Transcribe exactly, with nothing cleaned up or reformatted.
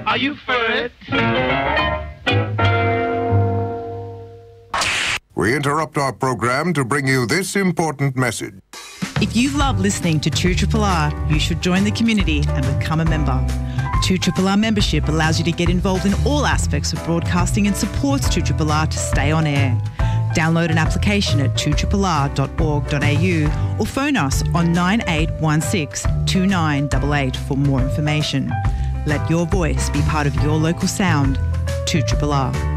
Are you for it? We interrupt our program to bring you this important message. If you love listening to two R R R, you should join the community and become a member. two R R R membership allows you to get involved in all aspects of broadcasting and supports two R R R to stay on air. Download an application at two R R R dot org dot a u or phone us on nine eight one six, two nine eight eight for more information. Let your voice be part of your local sound. two R R R.